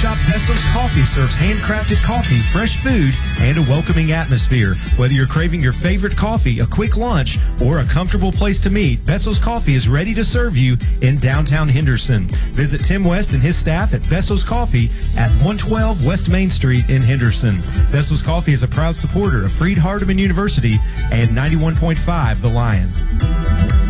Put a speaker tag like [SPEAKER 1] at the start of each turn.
[SPEAKER 1] shop, Besso's Coffee serves handcrafted coffee, fresh food, and a welcoming atmosphere. Whether you're craving your favorite coffee, a quick lunch, or a comfortable place to meet, Besso's Coffee is ready to serve you in downtown Henderson. Visit Tim West and his staff at Besso's Coffee at 112 West Main Street in Henderson. Besso's Coffee is a proud supporter of Freed Hardeman University and 91.5 The Lion.